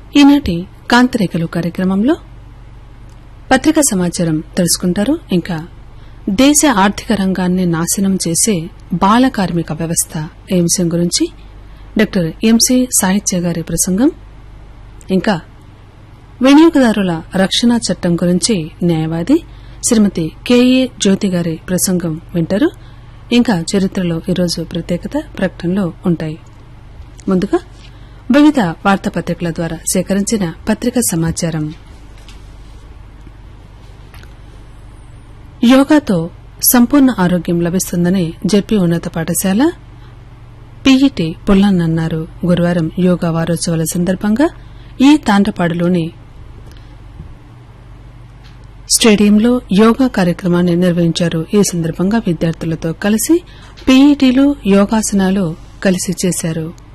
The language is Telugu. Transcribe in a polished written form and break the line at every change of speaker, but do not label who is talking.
ఈనాటి కాంతిరేఖలు కార్యక్రమంలో పత్రికా సమాచారం తెలుసుకుంటారు. ఇంకా దేశ ఆర్థిక రంగాన్ని నాశనం చేసే బాల కార్మిక వ్యవస్థ ఈ అంశం గురించి డాక్టర్ ఎంసీ సాహిత్య గారి ప్రసంగం, ఇంకా వినియోగదారుల రక్షణ చట్టం గురించి న్యాయవాది శ్రీమతి కెఏ జ్యోతి గారి ప్రసంగం వింటారు. ఇంకా చరిత్రలో ఈరోజు ప్రత్యేకత ప్రకటనలో ఉంటాయి. ముందుగా వివిధ వార్తాపత్రికల ద్వారా సేకరించిన పత్రికా సమాచారం. యోగాతో సంపూర్ణ ఆరోగ్యం లభిస్తుందని జెడ్పీ ఉన్నత పాఠశాల పీఈటీ పుల్లన్న అన్నారు. గురువారం యోగా వారోత్సవాల సందర్భంగా ఈ తాండ్రపాడులోని స్టేడియంలో యోగా కార్యక్రమాన్ని నిర్వహించారు. ఈ సందర్భంగా విద్యార్థులతో కలిసి పీఈటీలు యోగాసనాలు కలిసి చేశారు.